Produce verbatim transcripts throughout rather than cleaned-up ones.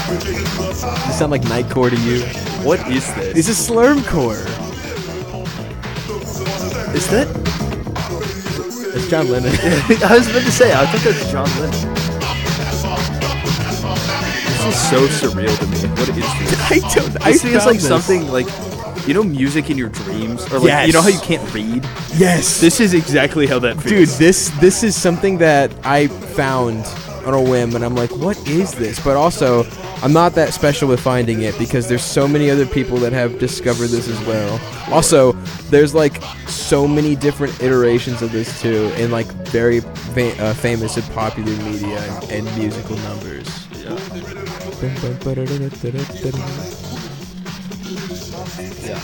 Does it sound like Nightcore to you? What is this? This is Slurmcore. Is that? It's John Lennon. I was about to say, I thought that was John Lennon. This is so surreal to me. What is this? I don't. I This feels found like this. something like, you know, music in your dreams, or like, Yes. you know how you can't read. Yes. This is exactly how that Dude, feels. this this is something that I found on a whim, and I'm like, what is this? But also, I'm not that special with finding it because there's so many other people that have discovered this as well. Also, there's like so many different iterations of this too, in like very fa- uh, famous and popular media and, and musical numbers. Yeah. Yeah.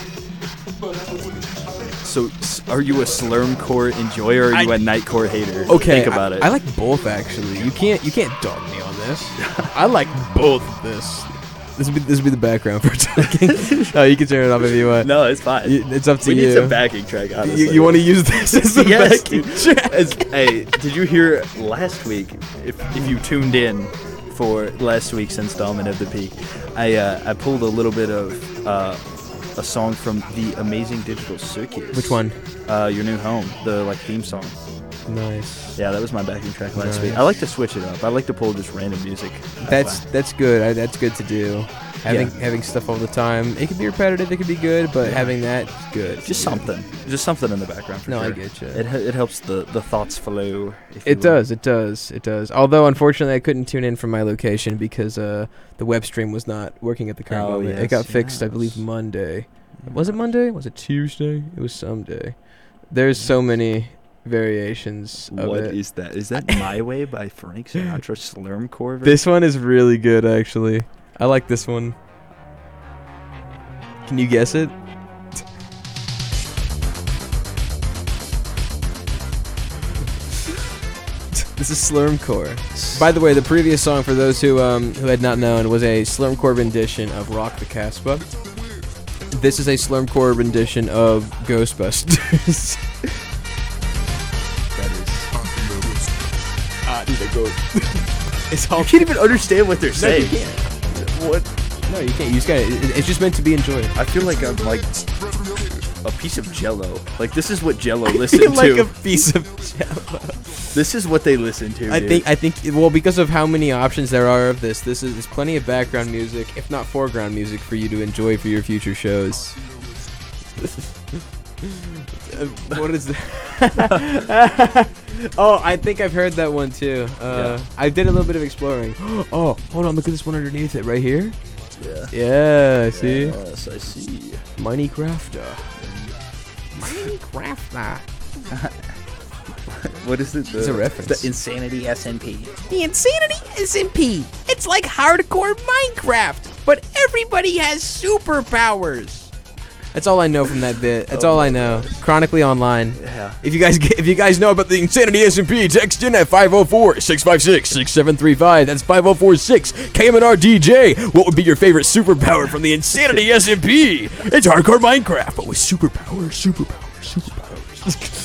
So, s- are you a Slurmcore enjoyer or are you I- a Nightcore hater? Okay, Think about I, it. I like both actually. You can't you can't dog me on this. I like both of this. This would be this would be the background for talking. Oh, you can turn it off if you want. no, it's fine. Y- It's up to we you. need some backing track, honestly. You, you want to use this as the Yes, backing dude. track? As- hey, did you hear last week? If if you tuned in for last week's installment of the Peak, I uh, I pulled a little bit of uh, a song from the Amazing Digital Circus. Which one? Uh, Your New Home, the like theme song. Nice. Yeah, that was my backing track last Nice. week. I like to switch it up. I like to pull just random music. That's that's good. I, that's good to do. Having Yeah. having stuff all the time. It can be repetitive. It can be good, but Yeah. having that is good. just something, just something in the background. For No, I sure. get you. It he- it helps the the thoughts flow. If you It will. does. It does. It does. Although unfortunately, I couldn't tune in from my location because uh, the web stream was not working at the current Oh, moment. It yes, got fixed, I yes. believe, Monday. Was it Monday? Was it Tuesday? It was some day. There's so many variations of What it. is that? Is that My Way by Frank Sinatra Slurmcore? version? This one is really good, actually. I like this one. Can you guess it? This is Slurmcore. By the way, the previous song, for those who um who had not known, was a Slurmcore rendition of Rock the Casbah. This is a Slurmcore rendition of Ghostbusters. That is. Ah, dude, they go. It's all. You can't even understand what they're No, saying. you can't. What? No, you can't. You just gotta. it- It's just meant to be enjoyed. I feel like I'm like a piece of Jello. Like this is what Jello I listened feel like to. a piece of jello. This is what they listen to. I dude. think I think well, because of how many options there are of this, this is there's plenty of background music, if not foreground music, for you to enjoy for your future shows. Uh, what is that? Oh, I think I've heard that one too. Uh, Yeah. I did a little bit of exploring. Oh, hold on, look at this one underneath it right here. Yeah. Yeah, see, Yes, I see. Minecrafter. Minecrafter. What is it? The, It's a reference. The Insanity S N P. The Insanity S M P. It's like hardcore Minecraft, but everybody has superpowers. That's all I know from that bit. That's Oh all my I know. Chronically Online. Yeah. If you guys get, if you guys know about the Insanity S M P, text in at five oh four, six five six, six seven three five. That's five oh four six K M N R D J. What would be your favorite superpower from the Insanity S M P? It's hardcore Minecraft, but with superpowers, superpowers, superpowers.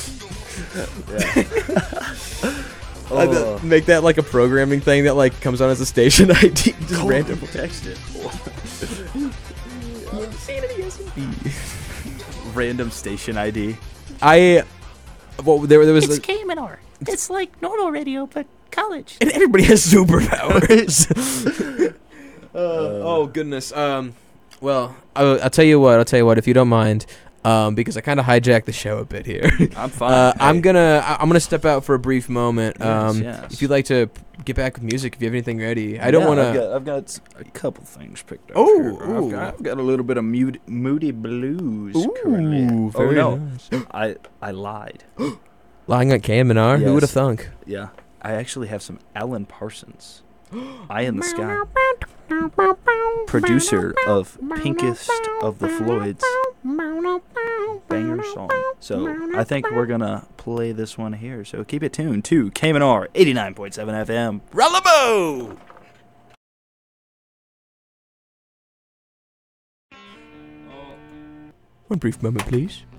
Oh. I'd, uh, make that like a programming thing that like comes on as a station I D. Just Oh, random. text it. Insanity S M P. Random station I D. I well there there was It's a, K M N R. It's like normal radio, but college. and everybody has superpowers. uh, oh goodness. Um, well, I'll, I'll tell you what. I'll tell you what. If you don't mind, um, because I kind of hijacked the show a bit here. I'm fine. Uh, I'm Hey. gonna I- I'm gonna step out for a brief moment. Yes, Um, yes. If you'd like to get back with music, if you have anything ready, I don't Yeah, want I've to. got, I've got a couple things picked up. Oh, here. I've ooh. got, I've got a little bit of mood, moody blues Ooh, currently. Oh very no, nice. I I lied. Lying at K M N R. Who would have Yes. thunk? Yeah, I actually have some Alan Parsons. Eye in the Sky. Producer of Pinkest of the Floyds. Banger song. So I think we're gonna play this one here. So keep it tuned to K M N R eighty-nine point seven F M. Rallabo! One brief moment, please.